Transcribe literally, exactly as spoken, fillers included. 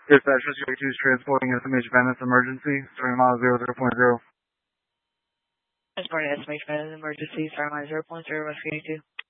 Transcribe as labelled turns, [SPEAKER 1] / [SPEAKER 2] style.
[SPEAKER 1] Dispatch, Rescue two is transporting S M H Venice emergency, starting mile zero zero point zero.
[SPEAKER 2] Transporting S M H Venice emergency, starting mile zero point zero, Rescue two.